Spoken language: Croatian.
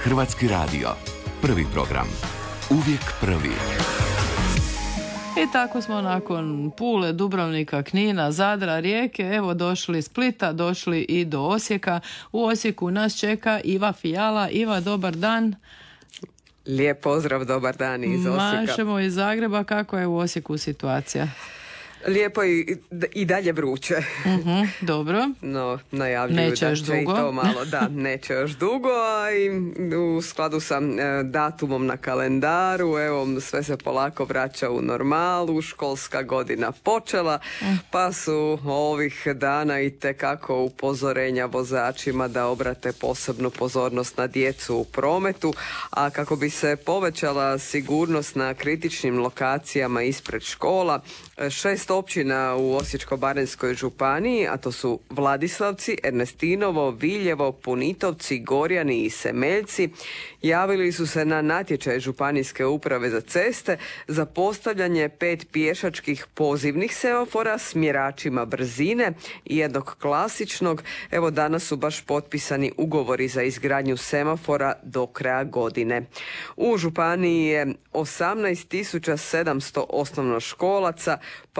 Hrvatski radio. Prvi program. Uvijek prvi. I tako smo nakon Pule, Dubrovnika, Knina, Zadra, Rijeke, evo došli iz Splita, došli i do Osijeka. U Osijeku nas čeka Iva Fijala. Iva, dobar dan. Lijep pozdrav, dobar dan iz Osijeka. Mašemo iz Zagreba, kako je u Osijeku situacija? Lijepo i dalje vruće. Dobro. No, najavljuju neće da još će dugo. I to malo, da, neće još dugo, a i u skladu sa datumom na kalendaru, evo, sve se polako vraća u normalu, školska godina počela, pa su ovih dana i tekako upozorenja vozačima da obrate posebnu pozornost na djecu u prometu, a kako bi se povećala sigurnost na kritičnim lokacijama ispred škola, 6 općina u Osječko-baranjskoj županiji, a to su Vladislavci, Ernestinovo, Viljevo, Punitovci, Gorjani i Semeljci, javili su se na natječaj Županijske uprave za ceste za postavljanje 5 pješačkih pozivnih semafora s mjeračima brzine i jednog klasičnog. Evo, danas su baš potpisani ugovori za izgradnju semafora do kraja godine. U županiji je 18.700 osnovnoškolaca,